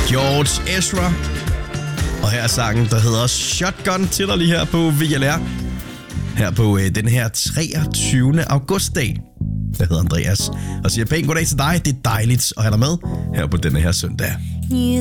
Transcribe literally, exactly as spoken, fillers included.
George Ezra. Og her er sangen, der hedder Shotgun til dig lige her på V L R. Her på øh, den her treogtyvende augustdag. Jeg hedder Andreas og siger pænt goddag til dig. Det er dejligt at have dig med her på denne her søndag.